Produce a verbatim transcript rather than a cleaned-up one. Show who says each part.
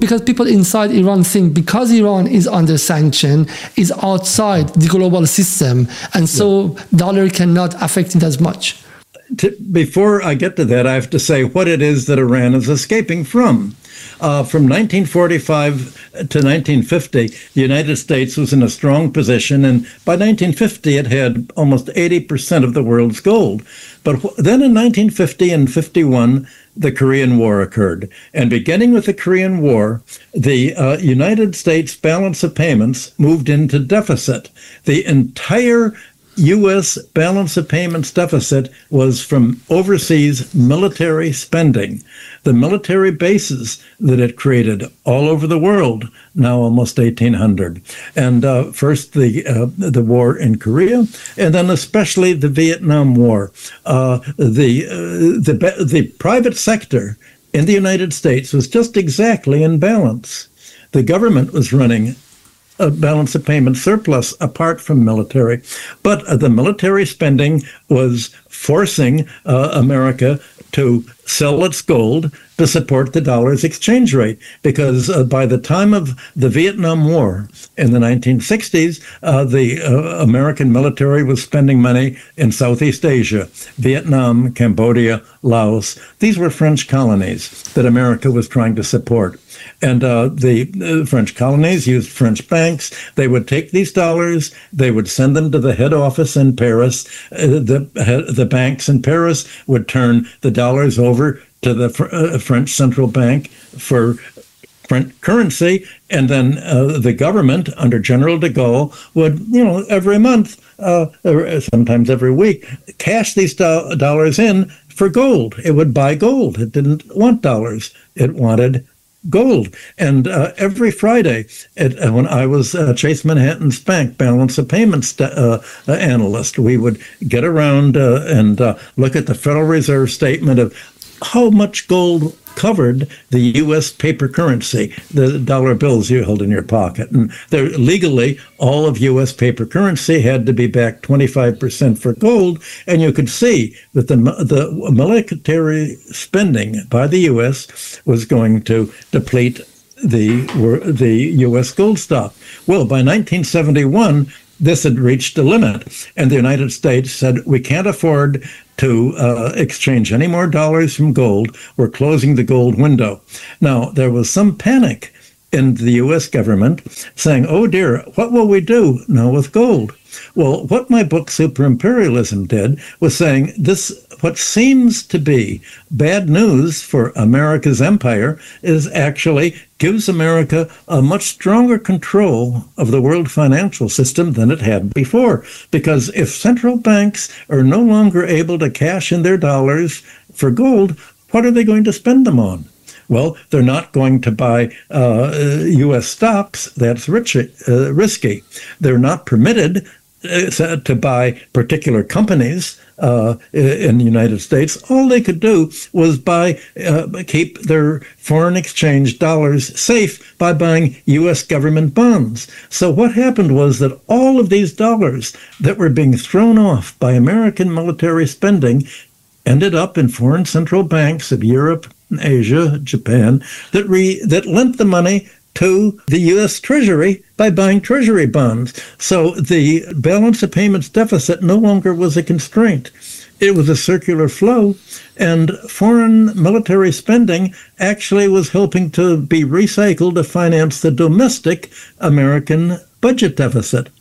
Speaker 1: because people inside Iran think because Iran is under sanction, is outside the global system, and so yeah. dollar cannot affect it as much.
Speaker 2: To, before I get to that, I have to say what it is that Iran is escaping from. Uh, from nineteen forty-five to nineteen fifty, the United States was in a strong position, and by nineteen fifty, it had almost eighty percent of the world's gold. But then in nineteen fifty and fifty-one, the Korean War occurred. And beginning with the Korean War, the uh, United States balance of payments moved into deficit. The entire U S balance of payments deficit was from overseas military spending. The military bases that it created all over the world, now almost eighteen hundred. And uh, first the uh, the war in Korea, and then especially the Vietnam War. Uh, the, uh, the, the private sector in the United States was just exactly in balance. The government was running a balance of payment surplus apart from military. But uh, the military spending was forcing uh, America to sell its gold to support the dollar's exchange rate. Because uh, by the time of the Vietnam War in the nineteen sixties, uh, the uh, American military was spending money in Southeast Asia, Vietnam, Cambodia, Laos. These were French colonies that America was trying to support. And uh, the uh, French colonies used French banks. They would take these dollars, they would send them to the head office in Paris. Uh, the, uh, the banks in Paris would turn the dollars over to the fr- uh, French central bank for French currency. And then uh, the government under General de Gaulle would, you know, every month, uh, or sometimes every week, cash these do- dollars in for gold. It would buy gold. It didn't want dollars. It wanted gold. And uh, every Friday, at, uh, when I was uh, Chase Manhattan's bank balance of payments uh, uh, analyst, we would get around uh, and uh, look at the Federal Reserve statement of how much gold covered the U S paper currency, the dollar bills you held in your pocket. And there, legally, all of U S paper currency had to be backed twenty-five percent for gold. And you could see that the, the military spending by the U S was going to deplete the, the U S gold stock. Well, by nineteen seventy-one, this had reached a limit. And the United States said, we can't afford to uh, exchange any more dollars from gold. We're closing the gold window. Now, there was some panic in the U S government saying, oh dear, what will we do now with gold? Well, what my book Super Imperialism did was saying this, what seems to be bad news for America's empire is actually gives America a much stronger control of the world financial system than it had before. Because if central banks are no longer able to cash in their dollars for gold, what are they going to spend them on? Well, they're not going to buy uh, U S stocks. That's rich, uh, risky. They're not permitted uh, to buy particular companies uh, in the United States. All they could do was buy, uh, keep their foreign exchange dollars safe by buying U S government bonds. So what happened was that all of these dollars that were being thrown off by American military spending ended up in foreign central banks of Europe, Asia, Japan, that re, that lent the money to the U S Treasury by buying Treasury bonds. So the balance of payments deficit no longer was a constraint. It was a circular flow, and foreign military spending actually was helping to be recycled to finance the domestic American budget deficit.